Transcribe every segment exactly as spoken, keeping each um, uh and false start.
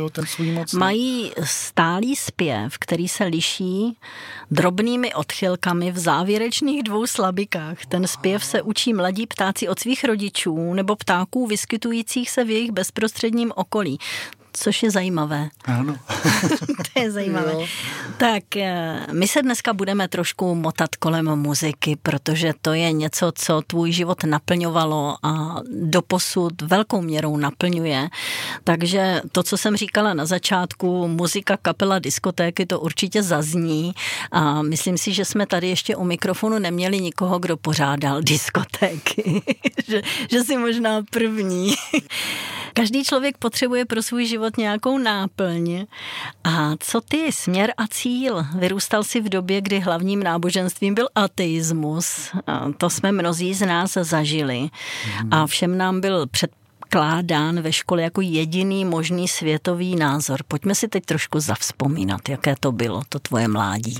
miluju ten svůj moc. Mají stálý zpěv, který se liší drobnými odchylkami v závěrečných dvou slabikách. Ten zpěv se učí mladí ptáci od svých rodičů nebo ptáků vyskytujících se v jejich bezprostředním okolí. Což je zajímavé. Ano. To je zajímavé. Jo. Tak my se dneska budeme trošku motat kolem muziky, protože to je něco, co tvůj život naplňovalo a doposud velkou měrou naplňuje. Takže to, co jsem říkala na začátku, muzika, kapela, diskotéky, to určitě zazní a myslím si, že jsme tady ještě u mikrofonu neměli nikoho, kdo pořádal diskotéky. že, že jsi možná první. Každý člověk potřebuje pro svůj život nějakou náplň. A co ty, směr a cíl? Vyrůstal jsi v době, kdy hlavním náboženstvím byl ateismus. A to jsme mnozí z nás zažili. A všem nám byl předkládán ve škole jako jediný možný světový názor. Pojďme si teď trošku zavzpomínat, jaké to bylo, to tvoje mládí.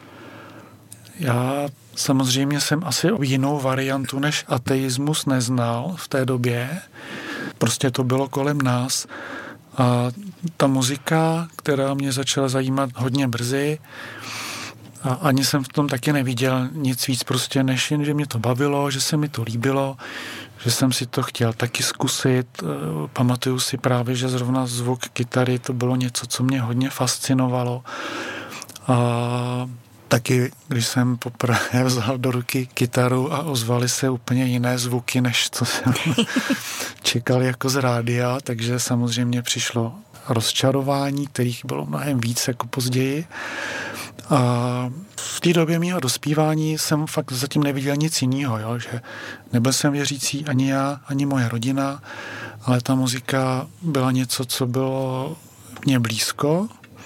Já samozřejmě jsem asi jinou variantu než ateismus neznal v té době. Prostě to bylo kolem nás. A ta muzika, která mě začala zajímat hodně brzy, a ani jsem v tom taky neviděl nic víc prostě, než jen, že mě to bavilo, že se mi to líbilo, že jsem si to chtěl taky zkusit. Pamatuju si právě, že zrovna zvuk kytary, to bylo něco, co mě hodně fascinovalo. A taky, když jsem poprvé vzal do ruky kytaru a ozvaly se úplně jiné zvuky, než co jsem čekal jako z rádia, takže samozřejmě přišlo rozčarování, kterých bylo mnohem víc jako později. A v té době mého dospívání jsem fakt zatím neviděl nic jiného, jo? Že nebyl jsem věřící ani já, ani moje rodina, ale ta muzika byla něco, co bylo mně blízko.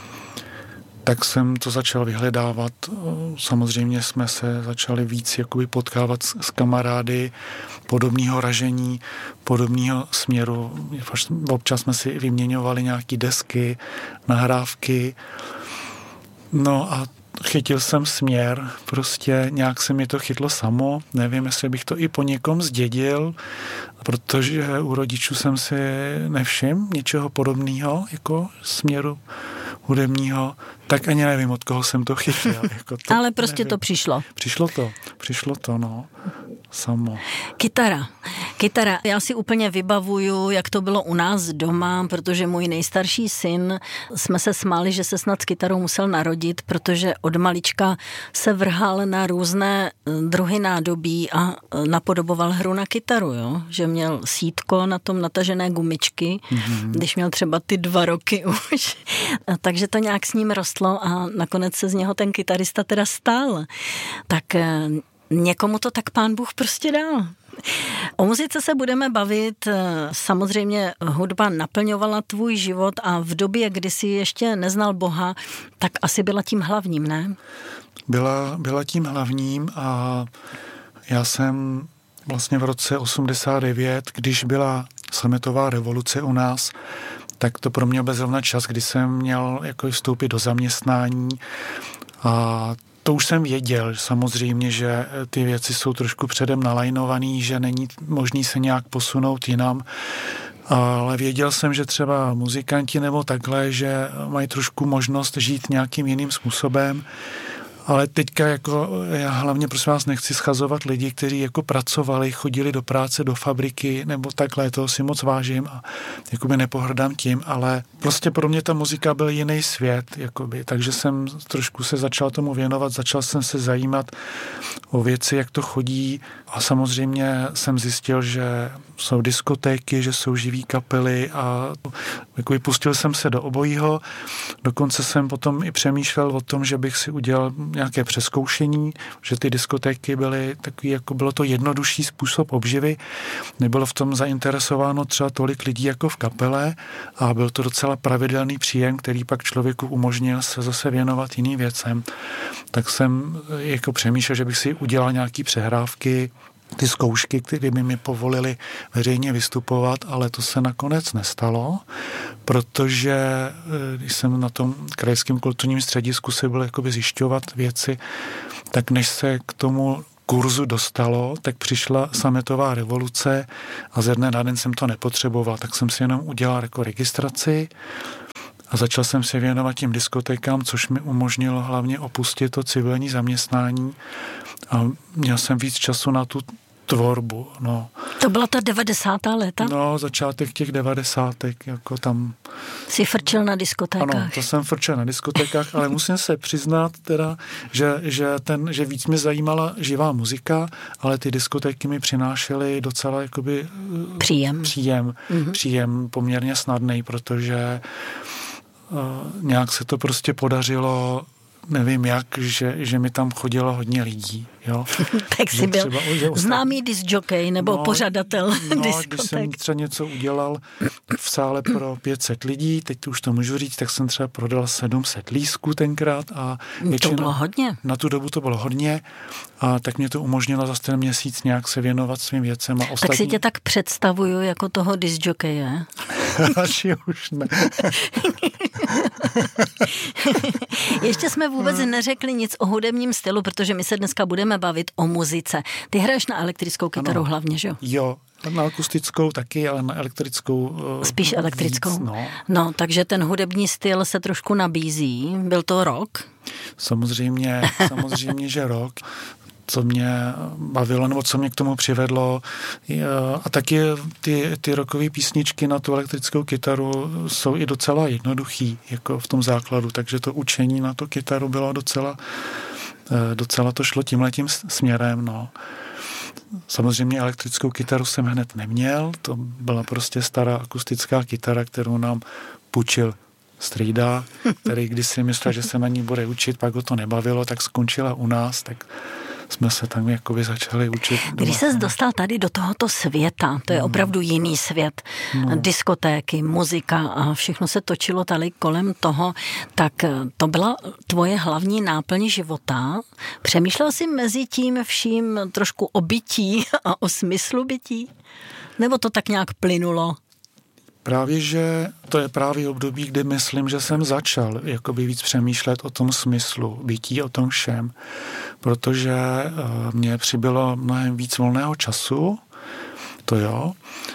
Tak jsem to začal vyhledávat. Samozřejmě jsme se začali víc jakoby potkávat s, s kamarády podobného ražení, podobného směru. Občas jsme si vyměňovali nějaké desky, nahrávky. No a chytil jsem směr, prostě nějak se mi to chytlo samo. Nevím, jestli bych to i po někom zdědil, protože u rodičů jsem si nevšiml něčeho podobného, jako směru hudebního, tak ani nevím, od koho jsem to chytil. Jako to, ale prostě nevím. To přišlo. Přišlo to, přišlo to, no, samo. Kytara. Kytara. Já si úplně vybavuju, jak to bylo u nás doma, protože můj nejstarší syn, jsme se smáli, že se snad s kytarou musel narodit, protože od malička se vrhal na různé druhy nádobí a napodoboval hru na kytaru, jo? Že měl sítko na tom natažené gumičky, mm-hmm. když měl třeba ty dva roky už. Takže to nějak s ním rostlo a nakonec se z něho ten kytarista teda stal. Tak někomu to tak pán Bůh prostě dal. O muzice se budeme bavit, samozřejmě hudba naplňovala tvůj život a v době, kdy jsi ještě neznal Boha, tak asi byla tím hlavním, ne? Byla, byla tím hlavním a já jsem vlastně v roce osmdesát devět, když byla sametová revoluce u nás, tak to pro mě byl zrovna čas, kdy jsem měl jako vstoupit do zaměstnání a to už jsem věděl samozřejmě, že ty věci jsou trošku předem nalajnovaný, že není možný se nějak posunout jinam, ale věděl jsem, že třeba muzikanti nebo takhle, že mají trošku možnost žít nějakým jiným způsobem. Ale teďka jako já hlavně prosím vás nechci schazovat lidi, kteří jako pracovali, chodili do práce, do fabriky nebo takhle, toho si moc vážím a jakoby nepohrdám tím, ale prostě pro mě ta muzika byl jiný svět, jakoby, takže jsem trošku se začal tomu věnovat, začal jsem se zajímat o věci, jak to chodí a samozřejmě jsem zjistil, že jsou diskotéky, že jsou živý kapely a jakoby pustil jsem se do obojího, dokonce jsem potom i přemýšlel o tom, že bych si udělal nějaké přezkoušení, že ty diskotéky byly takový, jako bylo to jednodušší způsob obživy, nebylo v tom zainteresováno třeba tolik lidí jako v kapele a byl to docela pravidelný příjem, který pak člověku umožnil se zase věnovat jiným věcem. Tak jsem jako přemýšlel, že bych si udělal nějaký přehrávky, ty zkoušky, které by mi povolili veřejně vystupovat, ale to se nakonec nestalo, protože když jsem na tom krajském kulturním středisku se byl jakoby zjišťovat věci, tak než se k tomu kurzu dostalo, tak přišla sametová revoluce a ze dne na den jsem to nepotřeboval, tak jsem si jenom udělal jako registraci a začal jsem se věnovat tím diskotékám, což mi umožnilo hlavně opustit to civilní zaměstnání a měl jsem víc času na tu tvorbu, no. To byla ta devadesátá léta? No, začátek těch devadesátek, jako tam... Jsi frčel na diskotékách. Ano, to jsem frčel na diskotékách, ale musím se přiznat teda, že, že, ten, že víc mě zajímala živá muzika, ale ty diskotéky mi přinášely docela jakoby... Příjem. Příjem, mm-hmm. příjem poměrně snadnej, protože uh, nějak se to prostě podařilo, nevím jak, že, že mi tam chodilo hodně lidí. Jo? Tak jsi byl třeba, známý discjockey nebo no, no, diskoték. Když jsem třeba něco udělal v sále pro pět set lidí, teď to už to můžu říct, tak jsem třeba prodal sedm set lístků tenkrát. A to bylo hodně. Na tu dobu to bylo hodně a tak mě to umožnilo za ten měsíc nějak se věnovat svým věcem. A ostatní... Tak si tě tak představuju jako toho discjockeje. Asi už ne. Ještě jsme vůbec neřekli nic o hudebním stylu, protože my se dneska budeme bavit o muzice. Ty hraješ na elektrickou kytaru ano. hlavně, že jo? Jo, na akustickou taky, ale na elektrickou spíš elektrickou. Víc, no. no, takže ten hudební styl se trošku nabízí. Byl to rock? Samozřejmě, samozřejmě, že rock. Co mě bavilo, nebo co mě k tomu přivedlo. A taky ty, ty rockové písničky na tu elektrickou kytaru jsou i docela jednoduchý, jako v tom základu, takže to učení na tu kytaru bylo docela, docela to šlo tímhletím směrem, no. Samozřejmě elektrickou kytaru jsem hned neměl, to byla prostě stará akustická kytara, kterou nám půjčil strýda, který když si myslel, že se na ní bude učit, pak ho to nebavilo, tak skončila u nás, tak jsme se tam jakoby začali učit. Když ses dostal tady do tohoto světa, to je no. opravdu jiný svět, no. diskotéky, muzika a všechno se točilo tady kolem toho, tak to byla tvoje hlavní náplň života. Přemýšlel jsi mezi tím vším trošku o bytí a o smyslu bytí? Nebo to tak nějak plynulo? Právě, že to je právě období, kdy myslím, že jsem začal jakoby víc přemýšlet o tom smyslu bytí, o tom všem, protože mně přibylo mnohem víc volného času, to jo,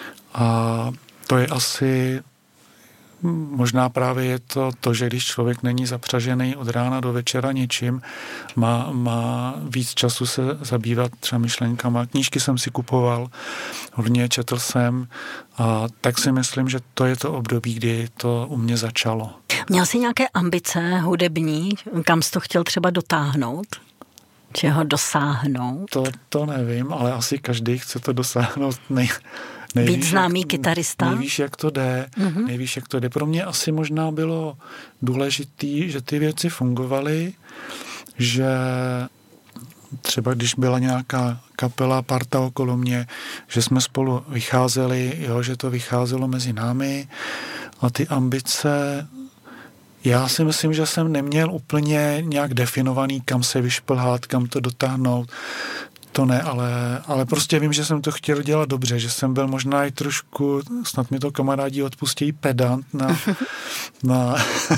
a to je asi, možná právě je to to, že když člověk není zapřažený od rána do večera něčím, má, má víc času se zabývat třeba myšlenkama. Knížky jsem si kupoval, hodně četl jsem a tak si myslím, že to je to období, kdy to u mě začalo. Měl jsi nějaké ambice hudební, kam jsi to chtěl třeba dotáhnout? Čeho dosáhnout? To, to nevím, ale asi každý chce to dosáhnout nej... Nejvíš, být známý jak, kytarista? Nejvíš, jak to jde. Mm-hmm. Nejvíš, jak to jde. Pro mě asi možná bylo důležitý, že ty věci fungovaly, že třeba když byla nějaká kapela, parta okolo mě, že jsme spolu vycházeli, jo, že to vycházelo mezi námi a ty ambice, já si myslím, že jsem neměl úplně nějak definovaný, kam se vyšplhat, kam to dotáhnout. To ne, ale, ale prostě vím, že jsem to chtěl dělat dobře, že jsem byl možná i trošku, snad mi to kamarádi odpustí, pedant na, na,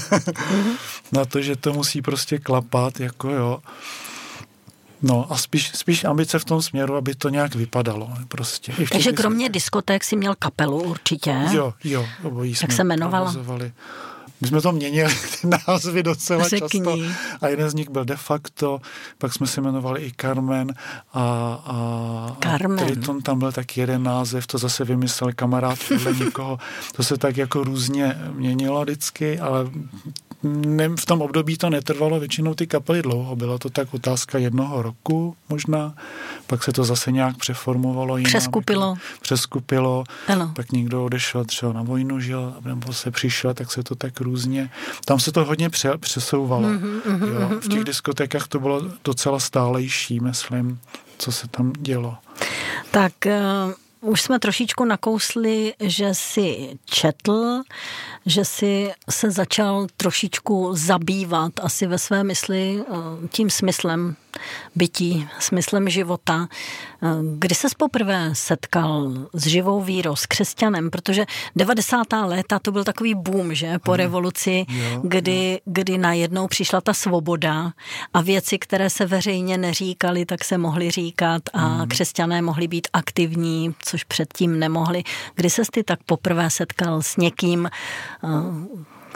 na to, že to musí prostě klapat, jako jo. No a spíš, spíš ambice v tom směru, aby to nějak vypadalo. Prostě. Takže kromě diskoték si měl kapelu určitě? Jo, jo, obojí jsme Jak se jmenovala? provozovali. My jsme to měnili, ty názvy docela Řekni. často. A jeden z nich byl De facto, pak jsme se jmenovali i Carmen. A, a, Carmen. a Triton, tam byl taky jeden název, to zase vymyslel kamarád podle někoho. To se tak jako různě měnilo vždycky, ale ne, v tom období to netrvalo většinou ty kapely dlouho. Byla to tak otázka jednoho roku možná, pak se to zase nějak přeformovalo. Jinam, Přeskupilo. Přeskupilo. Ano. Pak někdo odešel třeba na vojnu, žil, nebo se přišel, tak se to tak různě. Tam se to hodně pře- přesouvalo. Mm-hmm, jo. V těch diskotékách to bylo docela stálejší, myslím, co se tam dělo. Tak uh, už jsme trošičku nakousli, že jsi četl, že jsi se začal trošičku zabývat asi ve své mysli uh, tím smyslem bytí, smyslem života. Kdy ses poprvé setkal s živou vírou, s křesťanem? Protože devadesátá léta to byl takový boom, že? Po revoluci, jo, kdy, jo. kdy najednou přišla ta svoboda a věci, které se veřejně neříkaly, tak se mohly říkat a hmm. křesťané mohli být aktivní, což předtím nemohli. Kdy ses ty tak poprvé setkal s někým,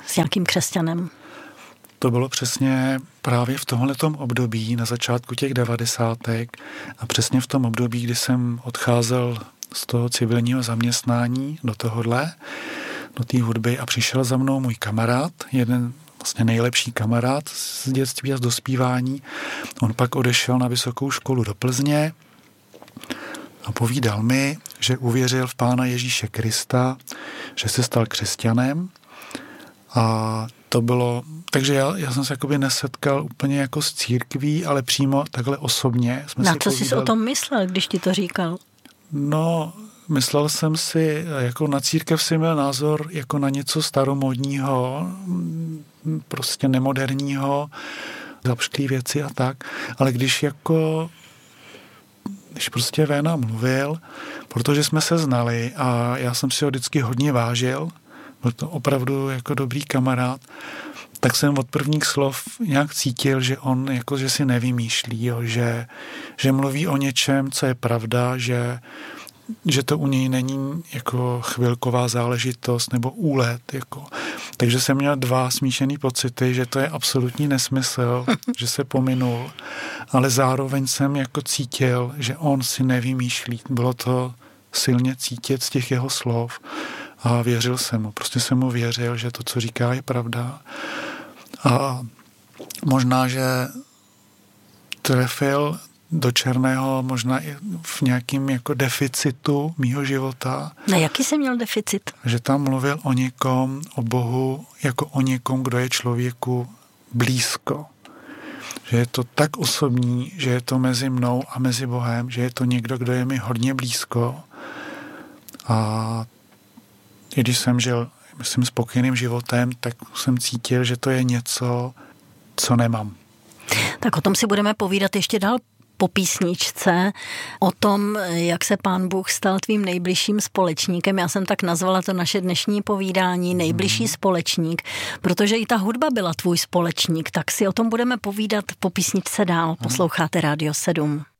s nějakým křesťanem? To bylo přesně právě v tomhletom období, na začátku těch devadesátek a přesně v tom období, kdy jsem odcházel z toho civilního zaměstnání do tohohle, do té hudby a přišel za mnou můj kamarád, jeden vlastně nejlepší kamarád z dětství a z dospívání. On pak odešel na vysokou školu do Plzně a povídal mi, že uvěřil v Pána Ježíše Krista, že se stal křesťanem a to bylo, takže já, já jsem se jakoby nesetkal úplně jako s církví, ale přímo takhle osobně. Jsme Na si co povídali. jsi o tom myslel, když ti to říkal? No, myslel jsem si, jako na církev si měl názor jako na něco staromodního, prostě nemoderního, zapšklý věci a tak, ale když jako, když prostě Véna mluvil, protože jsme se znali a já jsem si ho vždycky hodně vážil, byl to opravdu jako dobrý kamarád, tak jsem od prvních slov nějak cítil, že on jako, že si nevymýšlí, jo, že, že mluví o něčem, co je pravda, že, že to u něj není jako chvilková záležitost nebo úlet. Jako. Takže jsem měl dva smíšený pocity, že to je absolutní nesmysl, že se pominul, ale zároveň jsem jako cítil, že on si nevymýšlí. Bylo to silně cítit z těch jeho slov. A věřil jsem mu, prostě jsem mu věřil, že to, co říká, je pravda. A možná, že trefil do černého možná i v nějakým jako deficitu mýho života. Na jaký jsi měl deficit? Že tam mluvil o někom, o Bohu, jako o někom, kdo je člověku blízko. Že je to tak osobní, že je to mezi mnou a mezi Bohem, že je to někdo, kdo je mi hodně blízko. A i když jsem žil, myslím, spokojeným životem, tak jsem cítil, že to je něco, co nemám. Tak o tom si budeme povídat ještě dál po písničce, o tom, jak se Pán Bůh stal tvým nejbližším společníkem. Já jsem tak nazvala to naše dnešní povídání nejbližší hmm. společník, protože i ta hudba byla tvůj společník, tak si o tom budeme povídat po písničce dál. Posloucháte Rádio sedm.